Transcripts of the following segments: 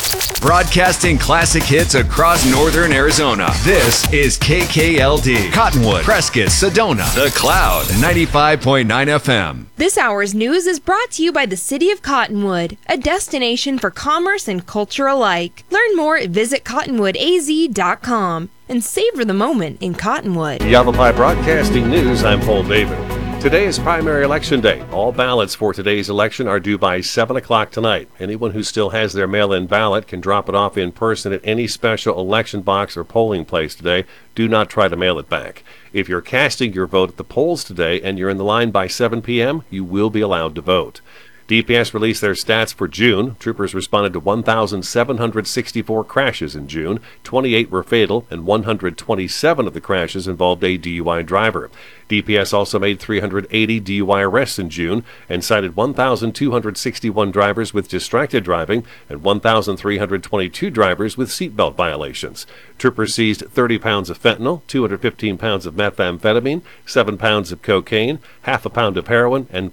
Broadcasting classic hits across northern Arizona. This is KKLD, Cottonwood, Prescott, Sedona, The Cloud, 95.9 FM. This hour's news is brought to you by the City of Cottonwood, a destination for commerce and culture alike. Learn more at visitcottonwoodaz.com and savor the moment in Cottonwood. Yavapai Broadcasting News, I'm Paul David. Today is primary election day. All ballots for today's election are due by 7 o'clock tonight. Anyone who still has their mail-in ballot can drop it off in person at any special election box or polling place today. Do not try to mail it back. If you're casting your vote at the polls today and you're in the line by 7 p.m., you will be allowed to vote. DPS released their stats for June. Troopers responded to 1,764 crashes in June. 28 were fatal, and 127 of the crashes involved a DUI driver. DPS also made 380 DUI arrests in June and cited 1,261 drivers with distracted driving and 1,322 drivers with seatbelt violations. Troopers seized 30 pounds of fentanyl, 215 pounds of methamphetamine, 7 pounds of cocaine, half a pound of heroin, and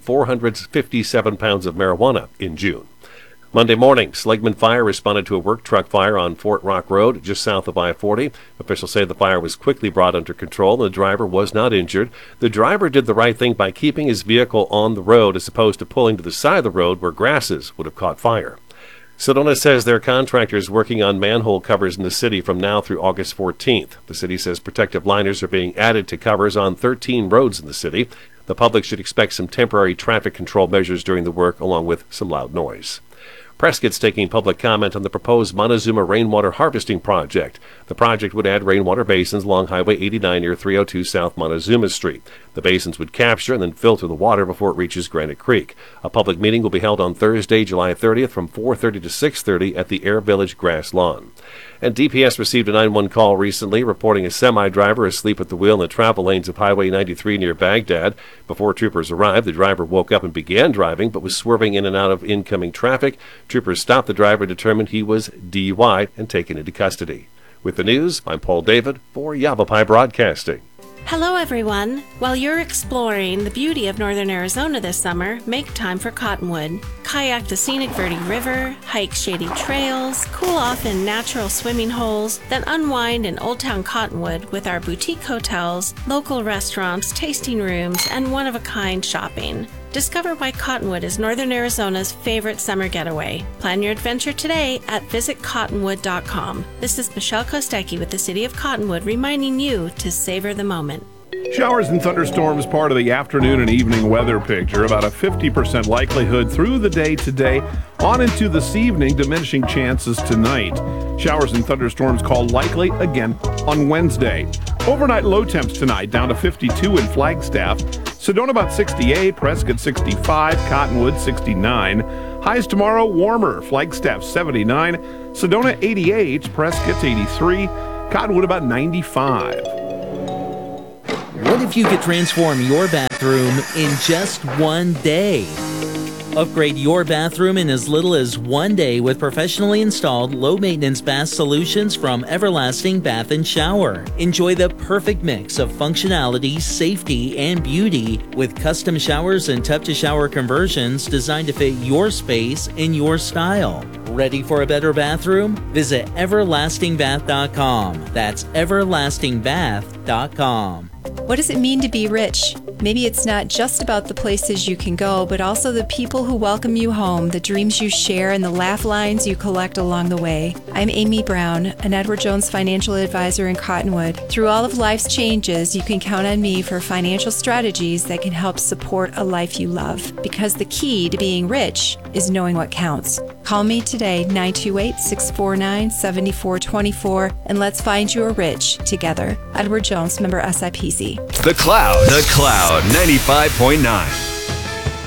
457 pounds of marijuana in June. Monday morning, Seligman Fire responded to a work truck fire on Fort Rock Road, just south of I-40. Officials say the fire was quickly brought under control and the driver was not injured. The driver did the right thing by keeping his vehicle on the road as opposed to pulling to the side of the road where grasses would have caught fire. Sedona says their contractors working on manhole covers in the city from now through August 14th. The city says protective liners are being added to covers on 13 roads in the city. The public should expect some temporary traffic control measures during the work, along with some loud noise. Prescott's taking public comment on the proposed Montezuma rainwater harvesting project. The project would add rainwater basins along Highway 89 near 302 South Montezuma Street. The basins would capture and then filter the water before it reaches Granite Creek. A public meeting will be held on Thursday, July 30th from 4:30 to 6:30 at the Air Village grass lawn. And DPS received a 911 call recently reporting a semi-driver asleep at the wheel in the travel lanes of Highway 93 near Baghdad. Before troopers arrived, the driver woke up and began driving but was swerving in and out of incoming traffic. Troopers stopped the driver, determined he was DUI'd, and taken into custody. With the news, I'm Paul David for Yavapai Broadcasting. Hello everyone! While you're exploring the beauty of northern Arizona this summer, make time for Cottonwood. Kayak the scenic Verde River, hike shady trails, cool off in natural swimming holes, then unwind in Old Town Cottonwood with our boutique hotels, local restaurants, tasting rooms, and one-of-a-kind shopping. Discover why Cottonwood is northern Arizona's favorite summer getaway. Plan your adventure today at visitcottonwood.com. This is Michelle Kostecki with the City of Cottonwood reminding you to savor the moment. Showers and thunderstorms part of the afternoon and evening weather picture. About a 50% likelihood through the day today. On into this evening, diminishing chances tonight. Showers and thunderstorms called likely again on Wednesday. Overnight low temps tonight down to 52 in Flagstaff. Sedona about 68, Prescott 65, Cottonwood 69. Highs tomorrow warmer, Flagstaff 79, Sedona 88, Prescott 83, Cottonwood about 95. What if you could transform your bathroom in just one day? Upgrade your bathroom in as little as one day with professionally installed low-maintenance bath solutions from Everlasting Bath & Shower. Enjoy the perfect mix of functionality, safety, and beauty with custom showers and tub-to-shower conversions designed to fit your space and your style. Ready for a better bathroom? Visit everlastingbath.com. That's everlastingbath.com. What does it mean to be rich? Maybe it's not just about the places you can go, but also the people who welcome you home, the dreams you share, and the laugh lines you collect along the way. I'm Amy Brown, an Edward Jones financial advisor in Cottonwood. Through all of life's changes, you can count on me for financial strategies that can help support a life you love. Because the key to being rich is knowing what counts. Call me today, 928-649-7424, and let's find you a rich together. Edward Jones, member SIPC. The Cloud, 95.9.